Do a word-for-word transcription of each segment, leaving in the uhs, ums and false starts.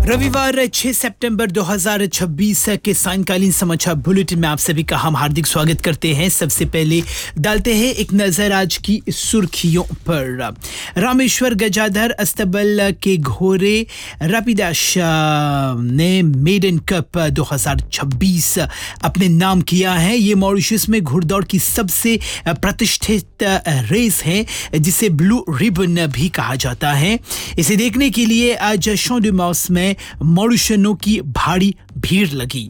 रविवार छह सितंबर दो हज़ार छब्बीस के सायंकालीन समाचार बुलेटिन में आप सभी का हम हार्दिक स्वागत करते हैं। सबसे पहले डालते हैं एक नजर आज की सुर्खियों पर। रामेश्वर गजाधर अस्तबल के घोड़े रैपिडाश ने मेडन कप दो हज़ार छब्बीस अपने नाम किया है। ये मॉरिशस में घुड़दौड़ की सबसे प्रतिष्ठित रेस है जिसे ब्लू रिबन भी कहा जाता है। इसे देखने के लिए आज शॉ डू मॉस में मॉरिशनों की भारी भीड़ लगी।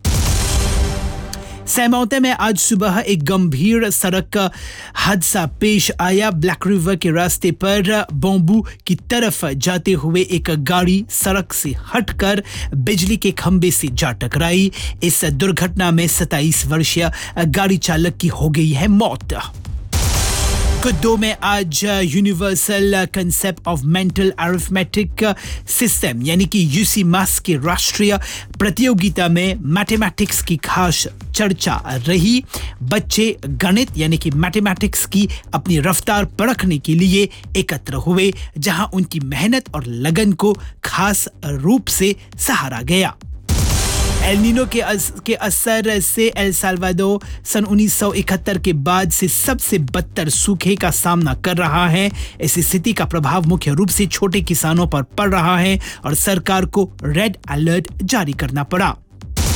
सैमौते में आज सुबह एक गंभीर सड़क हादसा पेश आया। ब्लैक रिवर के रास्ते पर बॉम्बू की तरफ जाते हुए एक गाड़ी सड़क से हटकर बिजली के खंबे से जा टकराई। इस दुर्घटना में सत्ताईस वर्षीय गाड़ी चालक की हो गई है मौत। कुद्दो में आज universal concept of mental arithmetic system यानी कि यूसी मास की राष्ट्रीय प्रतियोगिता में मैथमेटिक्स की खास चर्चा रही। बच्चे गणित यानी कि मैथमेटिक्स की अपनी रफ्तार परखने के लिए एकत्र हुए, जहां उनकी मेहनत और लगन को खास रूप से सहारा गया। एल नीनो के, अस, के असर से एल साल्वाडोर सन उन्नीस सौ इकहत्तर के बाद से सबसे बदतर सूखे का सामना कर रहा है। इस स्थिति का प्रभाव मुख्य रूप से छोटे किसानों पर पड़ रहा है और सरकार को रेड अलर्ट जारी करना पड़ा।